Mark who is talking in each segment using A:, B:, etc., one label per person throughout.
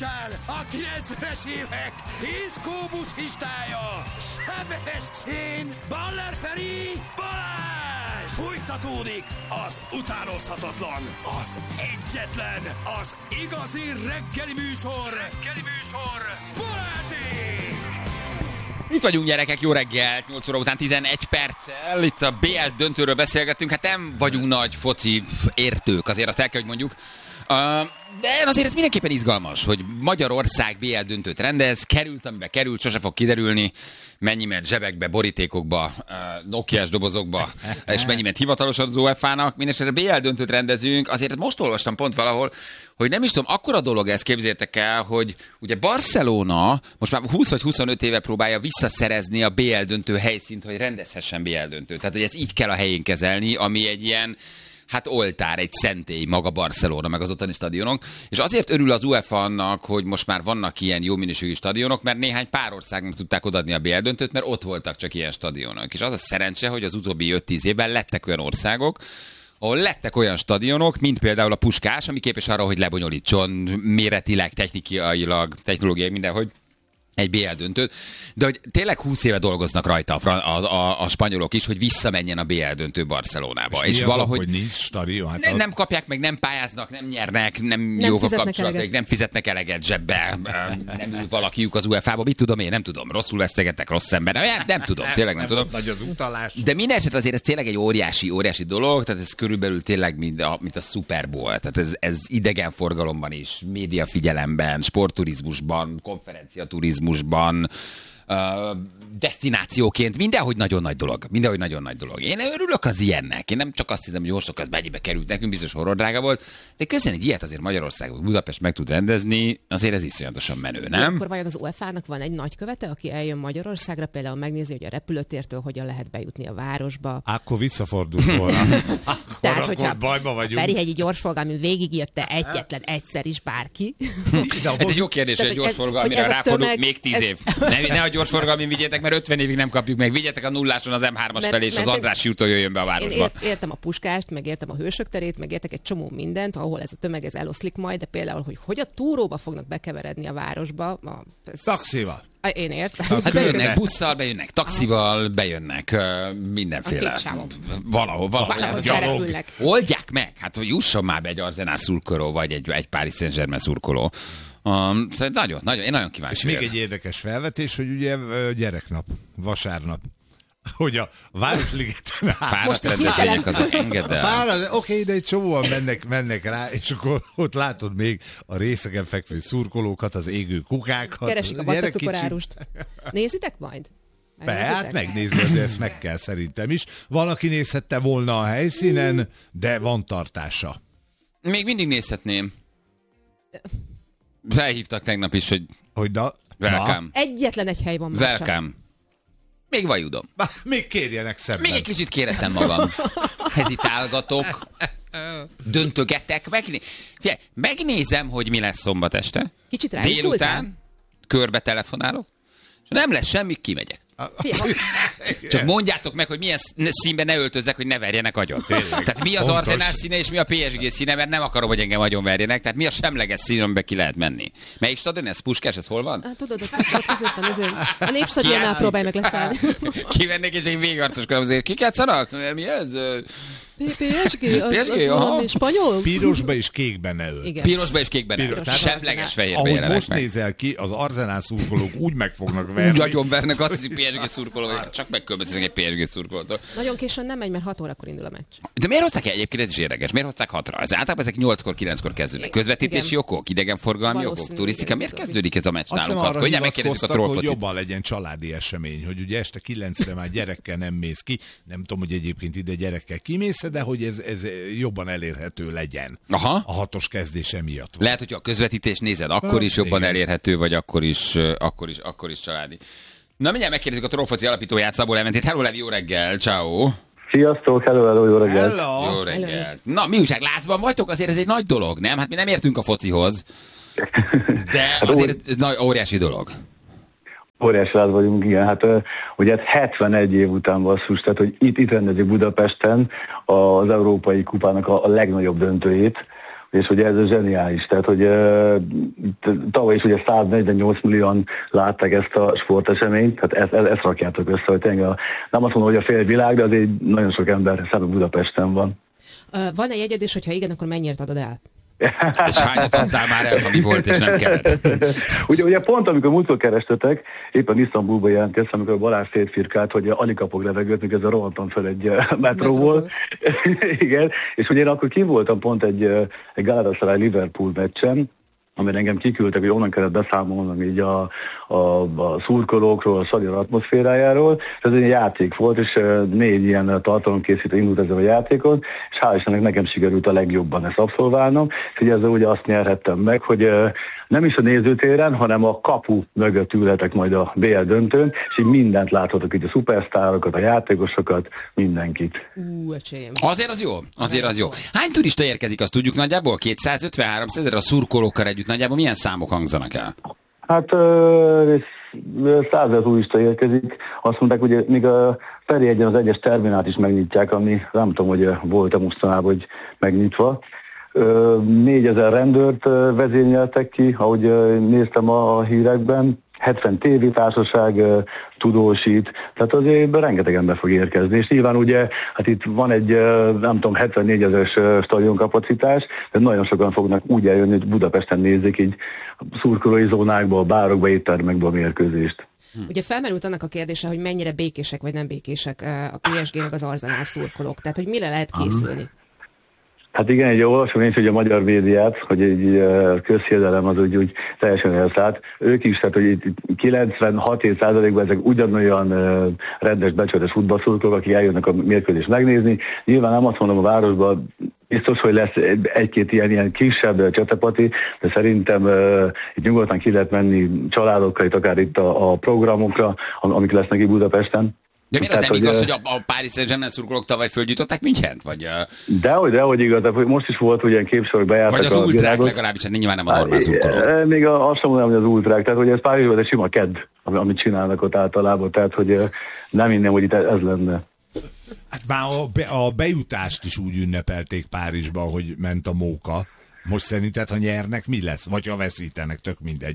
A: A 90-es évek diszkó buddhistája, Sebestyén, Baller Feri, Balázs! Fújtatódik az utánozhatatlan, az egyetlen, az igazi reggeli műsor, Balázsék!
B: Itt vagyunk, gyerekek, jó reggelt, 8 óra után 11 perccel, itt a BL döntőről beszélgettünk, hát nem vagyunk nagy foci értők, azért azt el kell, hogy mondjuk. De azért ez mindenképpen izgalmas, hogy Magyarország BL döntőt rendez, került, amiben került, sose fog kiderülni, mennyi ment zsebekbe, borítékokba, Nokiás dobozokba, és mennyi ment hivatalosan az UEFA-nak. Mindenesetre BL döntőt rendezünk, azért most olvastam pont valahol, hogy nem is tudom, akkora dolog ez, képzeljétek el, hogy ugye Barcelona most már 20 vagy 25 éve próbálja visszaszerezni a BL döntő helyszínt, hogy rendezhessen BL döntőt. Tehát, hogy ezt így kell a helyén kezelni, ami egy ilyen oltár, egy szentély maga Barcelona, meg az ottani stadionok. És azért örül az UEFA annak, hogy most már vannak ilyen jó minőségű stadionok, mert néhány pár országnak tudták odaadni a BL döntőt, mert ott voltak csak ilyen stadionok. És az a szerencse, hogy az utóbbi 5-10 évben lettek olyan országok, ahol lettek olyan stadionok, mint például a Puskás, ami képes arra, hogy lebonyolítson méretileg, technikailag, technológiai mindenhogy egy BL döntőt, de hogy tényleg 20 éve dolgoznak rajta a spanyolok is, hogy visszamenjen a BL döntő Barcelonába.
C: És valahogy hogy nincs stadion? Hát
B: nem kapják meg, nem pályáznak, nem nyernek, nem jók a kapcsolataik, nem fizetnek eleget zsebbe, nem ül valakiük az UEFA-ba, mit tudom én, nem tudom, rosszul vesztegettek, rossz ember, nem tudom, tényleg nem tudom.
C: Nagy az utalás.
B: De minden esetre azért ez tényleg egy óriási dolog, tehát ez körülbelül tényleg mint a Super Bowl, tehát ez idegenforgalomban is, médiafigyelemben, sportturizmusban, konferenciaturizmusban, desztinációként mindenhogy nagyon nagy dolog. Én örülök az ilyennek. Én nem csak azt hiszem, hogy jó sok az mennyibe került nekünk, biztos horrordrága volt, de közben egy ilyet azért Magyarországon, Budapest meg tud rendezni, azért ez iszonyatosan menő, nem?
D: Akkor vajon az UEFA-nak van egy nagykövete, aki eljön Magyarországra, például megnézi, hogy a repülőtértől hogyan lehet bejutni a városba.
C: Akkor visszafordult volna.
D: Tehát, hogyha
C: bajba vagyunk.
D: a Ferihegyi gyorsforgalmi végigírte egyetlen egyszer is bárki.
B: Ez egy jó kérdés, hogy a gyorsforgalmira ráfordul még 10 év. Ne a gyorsforgalmin vigyétek, mert 50 évig nem kapjuk meg. Vigyetek a nulláson az M3-as felé, és az Andrássy úton jöjjön be a városba.
D: Én értem a Puskást, meg értem a Hősök terét, meg értek egy csomó mindent, ahol ez a tömeg ez eloszlik majd, de például, hogy a túróba fognak bekeveredni a városba.
C: Taxival.
D: Én értem.
B: Hát bejönnek busszal, bejönnek taxival, bejönnek mindenféle. Valahol oldják meg. Hát, hogy jusson már be egy Arsenal szurkoló, vagy egy Paris Saint-Germain szurkoló. Szóval én nagyon kíváncsi.
C: És még egy érdekes felvetés, hogy ugye gyereknap, vasárnap, hogy a Városligeten
B: fáradt rendezvények azok engedd el.
C: Oké, de egy csomóan mennek rá, és akkor ott látod még a részegen fekvő szurkolókat, az égő kukákat.
D: Keresik a battacukorárust. Nézitek majd?
C: Hát megnézni, azért ezt meg kell szerintem is. Van, aki nézhette volna a helyszínen, de van tartása.
B: Még mindig nézhetném. Felhívtak tegnap is, hogy welcome.
D: Egyetlen egy hely van már
B: welcome. Még vajudom.
C: Még kérjenek szemben.
B: Még egy kicsit kéretem magam. Hezitálgatok, döntögetek. Megnézem, hogy mi lesz szombat este.
D: Kicsit
B: délután körbe telefonálok, és nem lesz semmi, kimegyek. Csak mondjátok meg, hogy milyen színben ne öltözzek, hogy ne verjenek agyon. Tehát mi az Arsenal színe és mi a PSG színe, mert nem akarom, hogy engem agyon verjenek. Tehát mi a semleges szín, amiben ki lehet menni. Melyik stadion ez? Puskás, ez hol van?
D: Tudod, ott középen a Népstadionnál próbálj meg leszállni.
B: Kivennék, és én végarcoskodom azért. Kik játszanak? Mi ez?
D: PSG, az spanyol.
C: Pirosba és kékben ne ölt.
B: Pirosba és kékben ne ölt. Semleges fehérbe
C: ahogy
B: jelenek
C: most
B: meg.
C: nézel ki, az Arsenal szurkolók úgy meg fognak verni.
B: Úgy nagyon vernek, azt hiszi PSG szurkoló, csak megkülönböztetek egy PSG szurkolótól.
D: Nagyon későn nem megy, mert 6 órakor indul a meccs.
B: De miért hozták egyébként, ez is érdekes, miért hozták 6-ra? Ez általában ezek 8-kor, 9-kor kezdődnek. Közvetítési okok, idegenforgalmi okok, turisztika. Miért kezdődik ez a meccs nálunk 6-kor? Hogy megkérdezzük a trollfocit.
C: Hogy jobban legyen családi esemény, hogy ugye este 9-re már gyerekkel nem mész ki. Nem tudom, hogy egyébként ide gyerekkel kimész, de hogy ez jobban elérhető legyen.
B: Aha.
C: A 6-os kezdése miatt.
B: Lehet, hogy a közvetítés nézed, akkor is jobban elérhető, vagy akkor is családi. Na, mindjárt megkérdezzük a trollfoci alapítóját, Szabó Leventét. Hello, Levi, jó reggel, ciao.
E: Sziasztok, hello, jó reggel.
B: Jó reggel. Na, mi újság, lázban vagytok? Azért ez egy nagy dolog, nem? Hát mi nem értünk a focihoz. De azért ez óriási dolog.
E: Óriási rád vagyunk, igen. Hát ugye 71 év után basszus, tehát hogy itt rendezik Budapesten az Európai Kupának a legnagyobb döntőjét. És ugye ez zseniális, tehát hogy tavaly is ugye 148 millióan látták ezt a sporteseményt, tehát ezt rakjátok össze, hogy tényleg nem azt mondom, hogy a fél világ, de azért nagyon sok ember szemben Budapesten van.
D: Van-e jegyed, és hogyha igen, akkor mennyire adod el?
B: És hányat adtál már el, ami volt, és nem kellett?
E: ugye pont amikor múltkor kerestetek, éppen Isztambulba jelentkeztem, amikor Balázs szétfirkált, hogy alig kapok levegőt, mikor ezzel rohantam fel egy metróból. Igen, és ugye én akkor kim voltam pont egy Galatasaray Liverpool meccsen, amire engem kiküldtek, hogy onnan kellett beszámolnom így a szurkolókról, a stadion atmoszférájáról. Ez egy játék volt, és 4 ilyen tartalomkészítő indult ezzel a játékon, és hál' Istennek nekem sikerült a legjobban ezt abszolválnom, és ugye ezzel ugye azt nyerhettem meg, hogy nem is a nézőtéren, hanem a kapu mögött ülhetek majd a BL döntőn, és így mindent láthatok, így a szupersztárokat, a játékosokat, mindenkit.
D: Öcsém.
B: Azért az jó. Hány turista érkezik, azt tudjuk nagyjából? 250-300 ezer a szurkolókkal együtt nagyjából milyen számok hangzanak el?
E: Hát 100 000 turista érkezik. Azt mondták, hogy még a Ferihegyen az egyes terminát is megnyitják, ami nem tudom, hogy volt-e mostanában, hogy megnyitva. 4000 rendőrt vezényeltek ki, ahogy néztem a hírekben. 70 tévétársaság tudósít, tehát azért rengeteg ember fog érkezni, és nyilván ugye, hát itt van egy, nem tudom, 74 000-es stadionkapacitás, de nagyon sokan fognak úgy eljönni, hogy Budapesten nézik így szurkolói zónákba, bárokba, éttermekbe a mérkőzést.
D: Ugye felmerült annak a kérdése, hogy mennyire békések vagy nem békések a PSG meg az Arsenal szurkolók, tehát hogy mire lehet készülni?
E: Hát igen, egy olvasom én, hogy a magyar médiát, hogy egy közhiedelem az úgy teljesen elszállt. Ők is, tehát hogy 96%-ban ezek ugyanolyan rendes, becsületes futballszurkolók, akik eljönnek a mérkőzést megnézni. Nyilván nem azt mondom a városban, biztos, hogy lesz egy-két ilyen kisebb csatapati, de szerintem itt nyugodtan ki lehet menni családokkal, itt akár itt a programokra, amik lesznek itt Budapesten.
B: De miért az nem igaz, hogy a Paris Saint-Germain szurkolók tavaly fölgyújtották Münchent? Vagy,
E: Dehogy igaz, de most is volt, hogy ilyen képsorok bejártak.
B: vagy az ultrák legalábbis, hát nyilván nem a normál szurkolók.
E: Még azt sem mondom, hogy az ultrák, tehát hogy ez Párizsban egy sima kedd, amit csinálnak ott általában, tehát hogy nem innen, hogy itt ez lenne.
C: Hát már a bejutást is úgy ünnepelték Párizsba, hogy ment a móka. Most szerinted, ha nyernek, mi lesz? Vagy ha veszítenek, tök mindegy.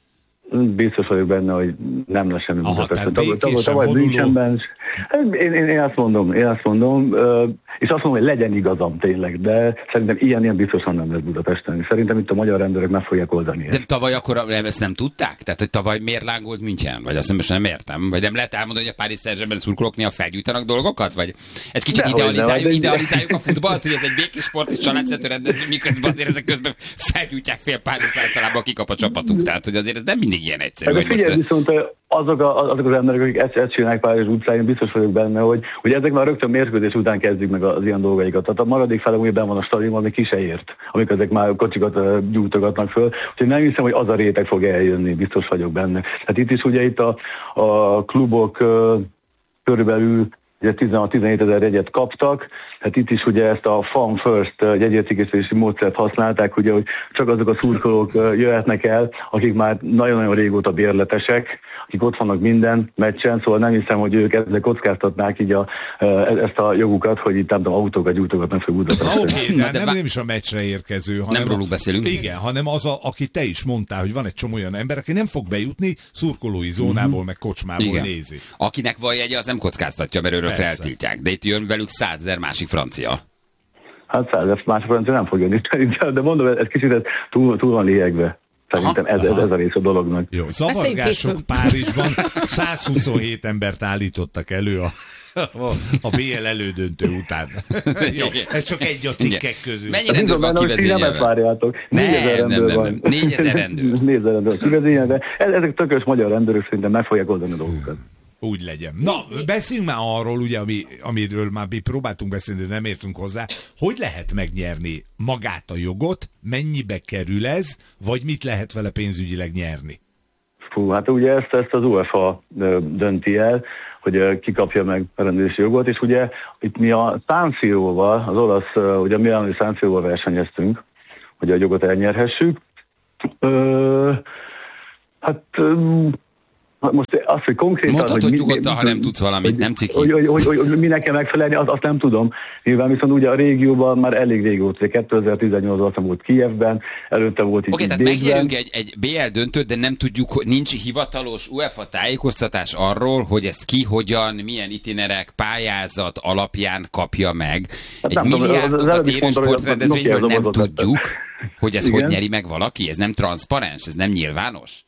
E: Biztos vagyok benne, hogy nem lesz semmi Budapesten.
C: Tavaly
E: Münchenben. Én azt mondom, és azt mondom, hogy legyen igazam tényleg, de szerintem ilyen biztosan nem lesz Budapesten. Szerintem itt a magyar rendőrök meg fogják oldani.
B: De tavaly akkor ezt nem tudták? Tehát, hogy tavaly miért lángolt München? Vagy azt nem értem. Vagy nem lehet elmondani, hogy a Paris Saint-Germain szurkolók néha felgyújtanak dolgokat? Vagy ez kicsit idealizáljuk a futballt, hogy ez egy békés sport és családszerű rendezvény, miközben azért ezek közben felgyújtják fél Párizs általában, aki kap a csapatuk. Tehát, hogy azért ez nem mindig ilyen egyszerű.
E: De figyelj, viszont azok az emberek, akik ezt csinálják Párizs utcáin, biztos vagyok benne, hogy ezek már rögtön mérkőzés után kezdik meg az ilyen dolgaikat. Tehát a maradék fele úgy benn van a stadionban, ami ki se ért, amikor ezek már kocsikat gyújtogatnak föl. Úgyhogy nem hiszem, hogy az a réteg fog eljönni, biztos vagyok benne. Hát itt is ugye itt a klubok körülbelül ugye 16-17 000 jegyet kaptak, hát itt is ugye ezt a Fan First jegyértékesítési módszert használták, ugye, hogy csak azok a szurkolók jöhetnek el, akik már nagyon-nagyon régóta bérletesek, akik ott vannak minden meccsen, szóval nem hiszem, hogy ők ezzel kockáztatnák így ezt a jogukat, hogy itt nem tudom, autókat gyújtogatnak fel Budapesten.
C: Oké, de nem is a meccsre érkező, hanem
B: nem róluk beszélünk.
C: Igen, hanem az, aki te is mondtál, hogy van egy csomó olyan ember, aki nem fog bejutni, szurkolói zónából, meg kocsmából nézi.
B: Akinek van jegye, az nem kockáztatja, mert örökre eltiltják. De itt jön velük 100 000 másik francia.
E: Hát 100 000 másik francia nem fog jönni, de mondom, ez kicsit túl van liegve. Szerintem ez a rész a dolognak.
C: Jó, zavargások Párizsban 127 embert állítottak elő a BL elődöntő után. Jó, ez csak egy a cikkek közül.
B: Mennyi rendőr van kivezényelve?
E: 4000 rendőr van.
B: 4000 rendőr.
E: 4000 rendőr kivezényelve. Ezek tökös magyar rendőrök szerintem meg fogják oldani a dolgokat.
C: Úgy legyen. Na, beszéljünk már arról, ugye, amiről már mi próbáltunk beszélni, de nem értünk hozzá. Hogy lehet megnyerni magát a jogot, mennyibe kerül ez, vagy mit lehet vele pénzügyileg nyerni?
E: Fú, hát ugye ezt az UEFA dönti el, hogy ki kapja meg a rendezési jogot, és ugye itt mi a San Siróval, az olasz, ugye mi a San Siróval versenyeztünk, hogy a jogot elnyerhessük. Hát most azt, hogy konkrétan...
B: Mondhatod nyugodtan, ha nem tudsz valamit, nem ciki.
E: Hogy mi nekem megfelelni, azt nem tudom. Nyilván viszont ugye a régióban már elég régóta, 2018-ban volt Kijevben, előtte volt itt
B: Oké, tehát
E: Bécsben.
B: megnyerünk egy BL döntőt, de nem tudjuk, hogy nincs hivatalos UEFA tájékoztatás arról, hogy ezt ki, hogyan, milyen itinerek, pályázat alapján kapja meg.
E: Hát
B: Egy milliárdokat érő sportrendezvényről nem tudjuk, hogy ez
E: igen.
B: hogy nyeri meg valaki. Ez nem transzparens, ez nem nyilvános.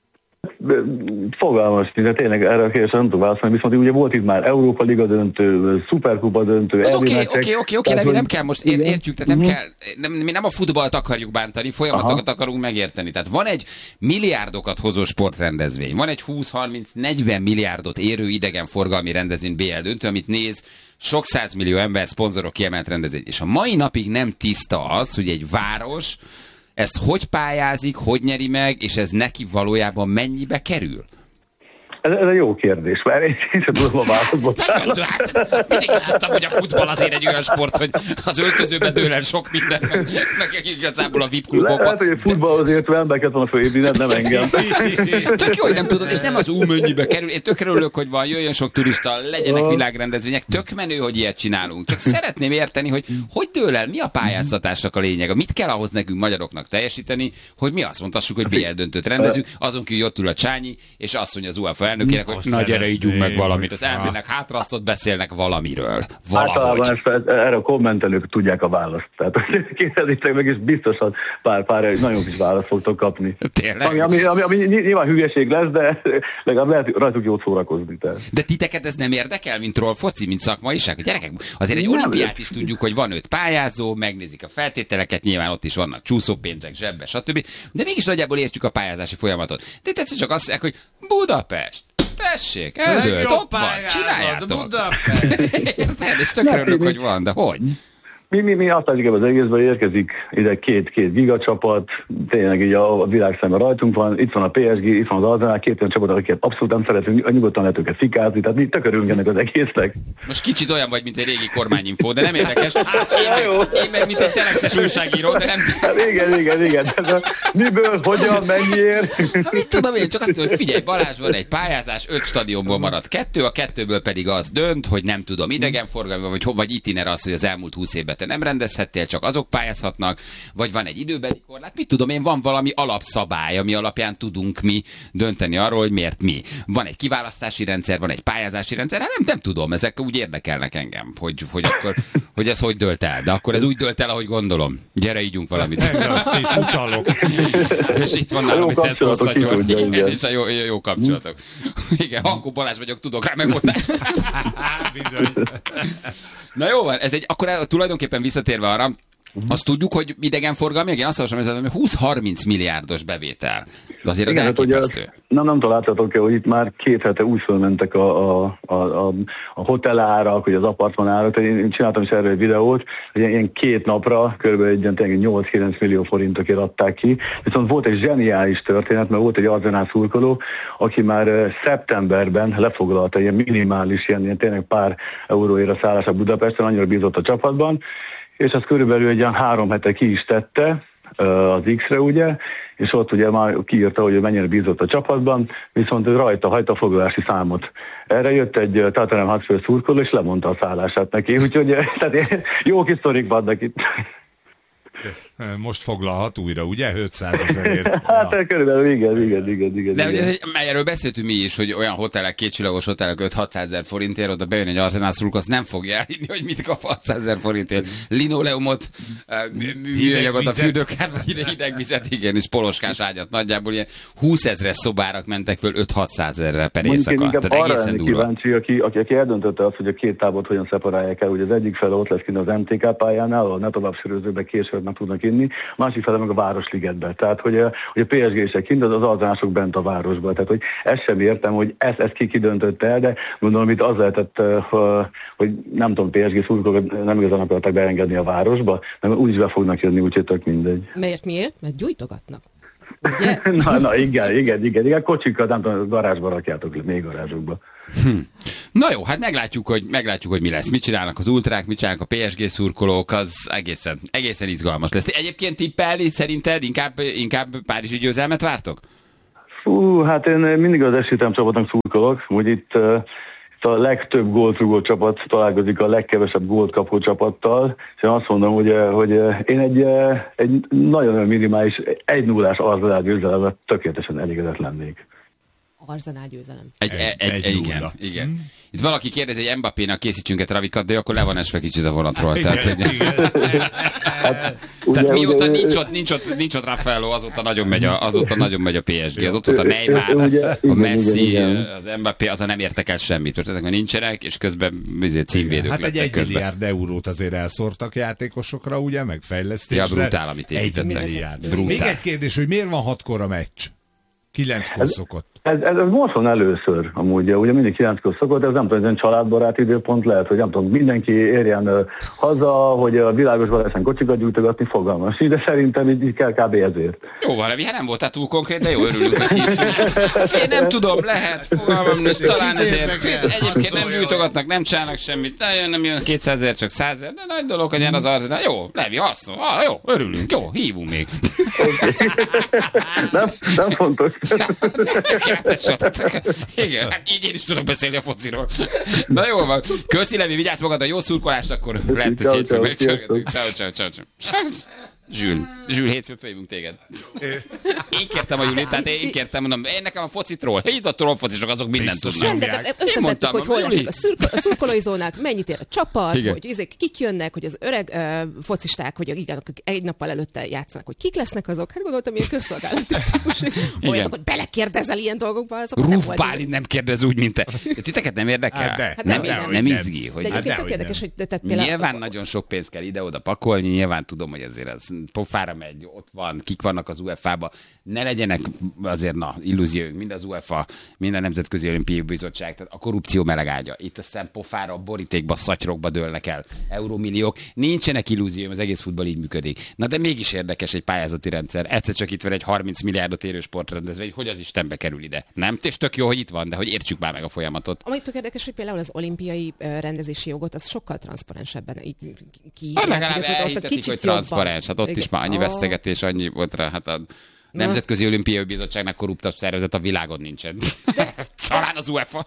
E: Fogalmas, de tényleg erre a kérdésre nem tudom válaszolni, viszont ugye volt itt már Európa Liga döntő, Szuperkupa döntő,
B: Az oké, nem kell most, értjük, tehát nem kell, mi nem a futballt akarjuk bántani, folyamatokat akarunk megérteni. Tehát van egy milliárdokat hozó sportrendezvény, van egy 20-30-40 milliárdot érő idegenforgalmi rendezvény BL döntő, amit néz sok 100 millió ember, szponzorok, kiemelt rendezvény. És a mai napig nem tiszta az, hogy egy város ezt hogy pályázik, hogy nyeri meg, és ez neki valójában mennyibe kerül?
E: Ez egy jó kérdés, mert én sem tudom a válaszot.
B: Mindig is tudtam, hogy a futball azért egy olyan sport, hogy az öltözőben dől el sok minden, meg igazából a VIP klubokban.
E: Lehet, hogy a futball azért embereket van a főépített, nem engem.
B: Tök jó, hogy nem tudod, és nem az mennyibe kerül. Én tök örülök, hogy van, jöjjön sok turista, legyenek világrendezvények, tök menő, hogy ilyet csinálunk. Csak szeretném érteni, hogy dől el, mi a pályáztatásnak a lényege, mit kell ahhoz nekünk magyaroknak teljesíteni, hogy mi azt mondhassuk, hogy BL döntőt rendezünk, azon kívül ott ül a Csányi, és azt mondja az UEFA elnökének, hogy na gyere, ígyunk meg valamit. Az elmennek hátrasztott, beszélnek valamiről.
E: Általában erre a kommentelők tudják a választ. Tehát kérdezzétek meg, és biztosan pár nagyon kis választ fogtok kapni.
B: Tényleg?
E: Ami nyilván hülyeség lesz, de legalább lehet rajtuk jót szórakozni. Tehát.
B: De titeket ez nem érdekel, mint troll foci, mint szakmaiság? Gyerekek, azért egy olimpiát is tudjuk, hogy van 5 pályázó, megnézik a feltételeket, nyilván ott is vannak csúszópénzek, zsebbe, stb. De mégis nagyjából értjük a pályázási folyamatot. De tetszett csak azt mondják, hogy Budapest. Tessék, eldőlt, ott van, csináljátok. Érted? És tökre örülök, hogy van, de hogy?
E: Mi azt látjuk az egészben, érkezik ide két gigacsapat, tényleg így a világ szemben rajtunk van, itt van a PSG, itt van az Arsenal, 2 olyan csapat, akiket abszolút nem szeretünk, nyugodtan lehet őket fikázni, tehát mi tök örülünk ennek az egésznek.
B: Most kicsit olyan vagy, mint egy régi kormányinfó, de nem érdekes. Én meg mint egy telexes újságíró, de nem...
E: Igen. Miből, hogyan, mennyiért?
B: Mit tudom én, csak azt tudom, hogy figyelj, Balázs, van egy pályázás, 5 stadionból maradt 2, a 2-ből pedig az dönt, hogy nem tudom, idegenforgalmi, vagy itiner az, hogy az elmúlt 20 évben te nem rendezhettél, csak azok pályázhatnak, vagy van egy időbeli korlát, mit tudom én, van valami alapszabály, ami alapján tudunk mi dönteni arról, hogy miért mi. Van egy kiválasztási rendszer, van egy pályázási rendszer, hát nem tudom, ezek úgy érdekelnek engem, hogy ez hogy dölt el. De akkor ez úgy dölt el, ahogy gondolom. Gyere, ígyunk valamit.
C: És utalok.
B: És itt van nálam, amit ez hosszatjon. És a jó kapcsolatok. Igen, Hankó Balázs vagyok, tudok rá megmondani.
C: Bizony.
B: Na jó van, akkor tulajdonképpen visszatérve arra, azt tudjuk, hogy idegenforgalmi, én azt olvasom, hogy 20-30 milliárdos bevétel. De azért az elképesztő.
E: Nem találtatok el, hogy itt már 2 hete úgy fölmentek a hotelárak, vagy az apartmanárak. Én csináltam is erről egy videót, hogy ilyen 2 napra kb. 8-9 millió forintokért adták ki. Viszont volt egy zseniális történet, mert volt egy Arsenal szurkoló, aki már szeptemberben lefoglalta ilyen minimális, ilyen tényleg pár euróért a szállásra Budapesten, annyira bízott a csapatban, és azt körülbelül egy 3 hete ki is tette az X-re, ugye, és ott ugye már kiírta, hogy mennyire bízott a csapatban, viszont rajta hagyta a foglalási számot. Erre jött egy Tottenham Hotspur szurkoló, és lemondta a szállását neki, úgyhogy tehát jó kis sztorik vannak itt.
C: Most foglalhat újra, ugye? 500 000-ért.
E: Hát ja. Körülbelül igen.
B: De ugye, erről beszéltünk mi is, hogy olyan hotelek, 2 csillagos hotelek 5-600 000 forintért, oda bejön egy Arsenal szurkoló, azt nem fogja elhinni, hogy mit kap 600 000 forintért. Linoleumot, műanyagot a fürdőkárba, hideg vizet, igen, és poloskás ágyat. Nagyjából ilyen 20 000-es szobárak mentek föl 5-600 000-re per éjszaka.
E: Tehát egészen durva. Kíváncsi, aki eldöntötte azt, hogy a 2 tábort hogyan szeparálják el, hogy az egyik fele ott lesz kint az MTK pályánál, ahol ne tovább sörözőbe később meg tudnak inni, másik fele meg a Városligetbe. Tehát, hogy a PSG-sek kint, az alzánások bent a városba. Tehát, hogy ezt sem értem, hogy ezt ki döntötte el, de gondolom itt az lehetett, hogy nem tudom, PSG szurkolók nem igazán akarták beengedni a városba, mert úgyis be fognak jönni, úgyhogy tök mindegy.
D: Miért? Mert gyújtogatnak. Ugye?
E: na igen. Kocsikkal, nem tudom, garázsba rakjátok le, még garázsokba.
B: Na jó, hát meglátjuk, hogy mi lesz. Mit csinálnak az ultrák, mit csinálnak a PSG szurkolók, az egészen izgalmas lesz. Egyébként tippelni szerinted inkább Párizsi győzelmet vártok?
E: Hát én mindig az esélytelen csapatnak szurkolok, hogy itt a legtöbb gólt rúgó csapat találkozik a legkevesebb gólt kapó csapattal, és én azt mondom, hogy én egy nagyon minimális 1-0-ás Arsenal győzelemre tökéletesen elégedett lennék.
D: Arsenal győzelem.
B: Igen. Itt valaki kérdezi, hogy Mbappénak készítsünk egy travikat, de akkor le van esve kicsit a vonatról. Tehát mióta nincs ott Raffaello, azóta nagyon megy a PSG. Az ott volt a Neymar, a Messi, az Mbappé, azon nem értek el semmit. Mert nincsenek, és közben címvédők
C: lettek
B: közben.
C: Hát egy 1 milliárd eurót azért elszórtak játékosokra, ugye, meg fejlesztésre.
B: Ja, brutál, amit építettek.
C: 1 milliárd. Még egy kérdés, hogy miért van 6-kor a meccs? 9-kor szokott.
E: Ez most van először, amúgy, ugye mindig 9-kor szokott, ez nem tudom, ez egy családbarát időpont lehet, hogy nem tudom, mindenki érjen haza, hogy a világosban lehessen kocsikat gyújtogatni, fogalmas. De szerintem így kell kb. Ezért.
B: Jó, valami, hát nem voltál túl konkrét, de jó, örülünk, hogy hívtunk. Én nem tudom, lehet, fogalmam nincs, talán ezért. Egyébként nem gyújtogatnak, nem csinálnak semmit, nem jön 200 000, csak 100 000, de nagy dolog, hogy ilyen az Arsenal. Jó, Levi, haszol, jó, örülünk, jó, hívunk még.
E: Nem fontos.
B: Igen, hát így én is tudok beszélni a fociról. Na jó van. Köszi, Levi, vigyázz magadra, jó szurkolást, akkor lehet, hogy hétfőn megcsörgetünk. Ciao. Zsül, hétfőn fölhívunk téged. Én kértem a Julit, tehát én kértem, mondom, én nekem a focitról, itt a trollfocisok, azok mindent tudnak.
D: Összeszedtük, hogy hol lesznek a szurkolói zónák, mennyit ér a csapat, igen. Hogy kik jönnek, hogy az öreg focisták, hogy igen, akik egy nappal előtte játszanak, hogy kik lesznek azok. Hát gondoltam, ilyen közszolgálati típus, olyanok, hogy belekérdezel ilyen dolgokba.
B: Rúf Bálint nem kérdez úgy, mint te. Titeket nem érdekel? Nem izgi.
D: De egyébként tök érdekes, hogy
B: nyilván nagyon sok pénzt kell ide-oda pakolni, nyilván tudom, hogy ezért ez pofára megy, ott van, kik vannak az UEFA-ba. Ne legyenek azért, illúzióink, mind az UEFA, mind a Nemzetközi Olimpiai Bizottság, tehát a korrupció melegágya. Itt aztán pofára, borítékba, szatyrokba dőlnek el eurómilliók. Nincsenek illúzióim, az egész futball így működik. Na de mégis érdekes egy pályázati rendszer. Egyszer csak itt van egy 30 milliárdot érő sportrendezvény, hogy az Istenbe kerül ide. Nem? És tök jó, hogy itt van, de hogy értsük már meg a folyamatot.
D: Amit tök érdekes, hogy például az olimpiai rendezési jogot, az sokkal transzparensebben így
B: legalább elhitetik, hogy transzparens. Hát ott igen. Is már annyi vesztegetés, annyi volt rá. Hát a Nemzetközi Olimpiai Bizottságnak korruptabb szervezet a világon nincsen. Talán az UEFA.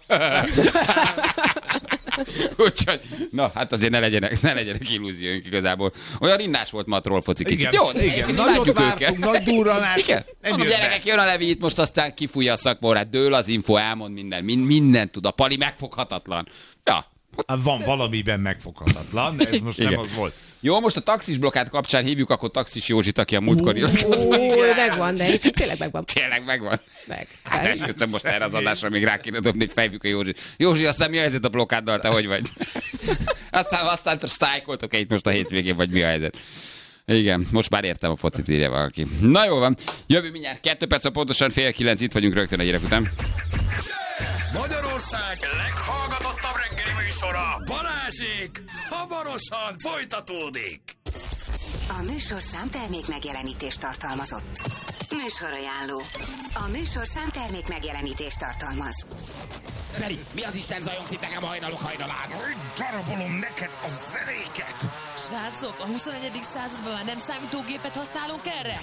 B: Úgyhogy, hát azért ne legyenek illúzióink igazából. Olyan indás volt ma a trollfocik.
C: Igen, nagyot vártunk, nagy durranás.
B: Igen, a gyerekek, jön a Levi itt, most aztán kifújja a szakmórát, dől az info, elmond mindent tud. A Pali megfoghatatlan. Ja.
C: Hát van valamiben megfoghatatlan, de ez most nem az volt.
B: Jó, most a taxis blokkát kapcsán hívjuk, akkor Taxis Józsit, aki a múltkor
D: megvan, de tényleg megvan.
B: Tényleg megvan. Hát elköszönöm most erre az adásra, még rá kéne dobni, hogy fejvük a Józsit. Józsi, aztán mi a helyzet a blokkáddal, te hogy vagy? aztán sztrájkoltok itt most a hétvégén, vagy mi a helyzet? Igen, most már értem a focit, írja valaki. Na jó van, jövő mindjárt 2 perc, pontosan 8:30, itt vagyunk rögtön a hírek után.
A: Magyarország leghallgatottabb reggeli műsora, Balázsék, hamarosan folytatódik.
F: A műsorszám termék megjelenítést tartalmazott. Műsorajánló. A műsorszám termék megjelenítést tartalmaz.
A: Feri, mi az Isten zajongsz itt nekem a hajnalán? Hogy darabolom neked a zenéket?
G: Srácok, a 21. században már nem számítógépet használunk erre?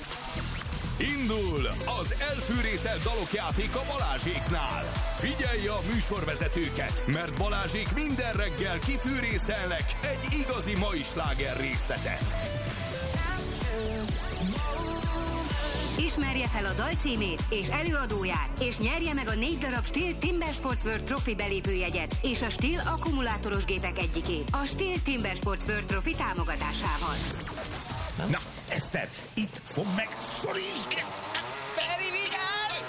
A: Indul az elfűrészelt dalok játéka Balázséknál. Figyelj a műsorvezetőket, mert Balázsék minden reggel kifűrészelnek egy igazi mai sláger részletet.
F: Ismerje fel a dal címét és előadóját, és nyerje meg a 4 darab Stihl Timber Sport World Trophy belépőjegyet és a Stihl akkumulátoros gépek egyikét a Stihl Timber Sport World Trophy támogatásával.
A: Na, Eszter, itt fog meg, szoríts!
G: Feri, vigyázz!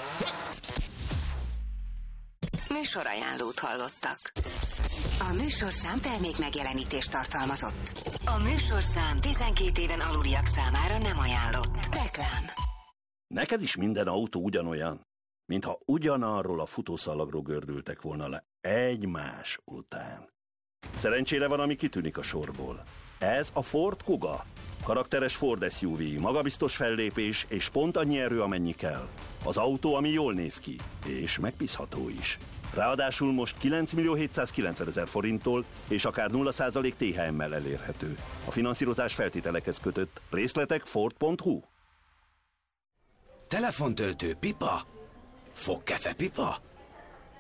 F: Műsorajánlót hallottak. A műsorszám termék megjelenítést tartalmazott. A műsorszám 12 éven aluliak számára nem ajánlott. Reklám.
H: Neked is minden autó ugyanolyan, mintha ugyanarról a futószalagról gördültek volna le egymás után. Szerencsére van, ami kitűnik a sorból. Ez a Ford Kuga. Karakteres Ford SUV, magabiztos fellépés és pont annyi erő, amennyi kell. Az autó, ami jól néz ki, és megbízható is. Ráadásul most 9.790.000 forinttól és akár 0% THM-mel elérhető. A finanszírozás feltételekhez kötött. Részletek Ford.hu.
I: Telefontöltő pipa? Fogkefe pipa?